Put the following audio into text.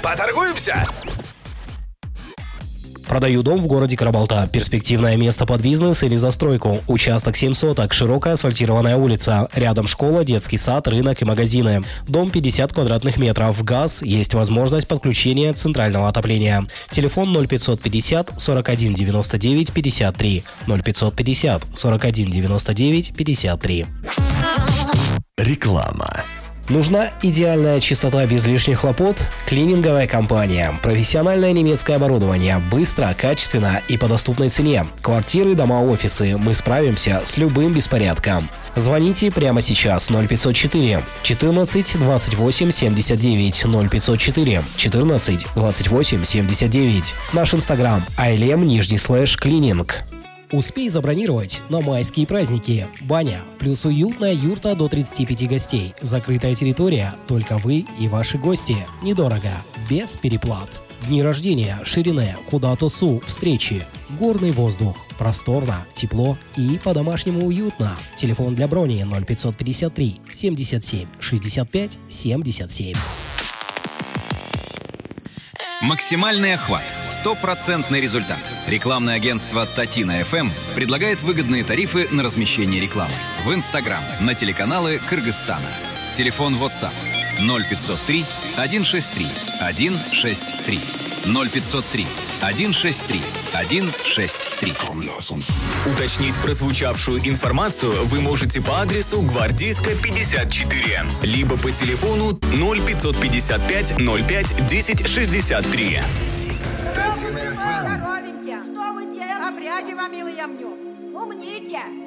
Поторгуемся? Продаю дом в городе Карабалта. Перспективное место под бизнес или застройку. Участок 7 соток, широкая асфальтированная улица. Рядом школа, детский сад, рынок и магазины. Дом 50 квадратных метров. Газ. Есть возможность подключения центрального отопления. Телефон 0550 41 99 53. 0550 41 99 53. Реклама. Нужна идеальная чистота без лишних хлопот? Клининговая компания. Профессиональное немецкое оборудование. Быстро, качественно и по доступной цене. Квартиры, дома, офисы. Мы справимся с любым беспорядком. Звоните прямо сейчас 0504 14 28 79 0504 14 28 79. Наш инстаграм _клининг. Успей забронировать на майские праздники. Баня плюс уютная юрта до 35 гостей. Закрытая территория, только вы и ваши гости. Недорого, без переплат. Дни рождения, ширине, куда-то су, встречи. Горный воздух, просторно, тепло и по-домашнему уютно. Телефон для брони 0553 77 65 77. Максимальный охват. Стопроцентный результат. Рекламное агентство Татина FM предлагает выгодные тарифы на размещение рекламы в Инстаграм, на телеканалы Кыргызстана. Телефон WhatsApp 0503 163 163 0503 163 163. Уточнить прозвучавшую информацию вы можете по адресу Гвардейская, 54, либо по телефону 0555 05 10 63. Здоровенькие! Что вы делаете? Обряди вам, милый, я мню. Умните!